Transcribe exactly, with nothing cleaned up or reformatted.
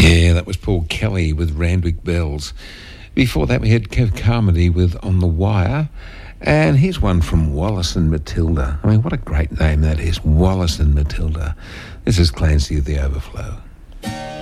Yeah, that was Paul Kelly with Randwick Bells. Before that, we had Kev Carmody with On the Wire. And here's one from Wallace and Matilda. I mean, what a great name that is, Wallace and Matilda. This is Clancy of the Overflow.